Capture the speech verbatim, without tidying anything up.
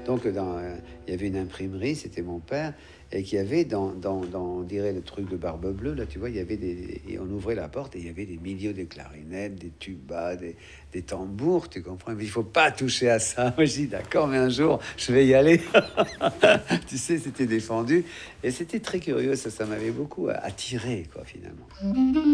Donc, dans, euh, il y avait une imprimerie, c'était mon père, et qui avait dans, dans, dans, on dirait le truc de Barbe Bleue, là, tu vois, il y avait des, et on ouvrait la porte et il y avait des milieux de clarinettes, des tubas, des, des tambours, tu comprends? Mais il faut pas toucher à ça. Moi, je dis d'accord, mais un jour, je vais y aller. Tu sais, c'était défendu et c'était très curieux. Ça, ça m'avait beaucoup attiré, quoi, finalement.